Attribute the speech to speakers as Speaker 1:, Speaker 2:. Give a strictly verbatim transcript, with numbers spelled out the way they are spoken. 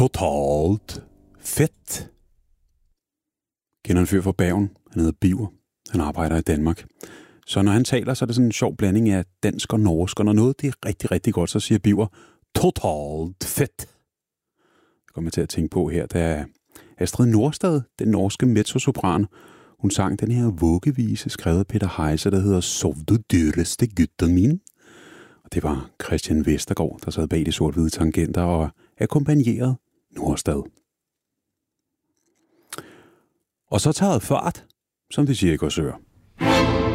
Speaker 1: totalt fedt. Kender en fyr fra Bergen. Han hedder Biver. Han arbejder i Danmark. Så når han taler, så er det sådan en sjov blanding af dansk og norsk. Og når noget det er rigtig, rigtig godt, så siger Biver totalt fedt. Det kommer jeg til at tænke på her, da Astrid Nordstad, den norske mezzosopran, hun sang den her vuggevise, skrevet af Peter Heise, der hedder Sov du dyreste gutten min. Og det var Christian Vestergaard, der sad bag de sort-hvide tangenter og akkompagnerede Nordstad. Og så taget fart, som de siger i Korsør.